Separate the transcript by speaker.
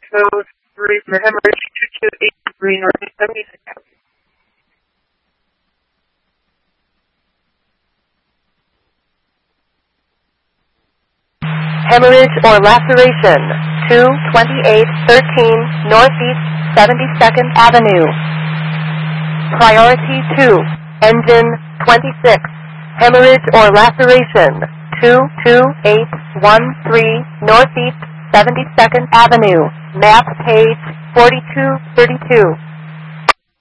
Speaker 1: code 3 for hemorrhage 2283 Northeast 72nd Avenue.
Speaker 2: Hemorrhage or laceration 22813 Northeast 72nd Avenue. Priority 2, engine 26. Hemorrhage or laceration 22813 Northeast 72nd Avenue. Map page 4232.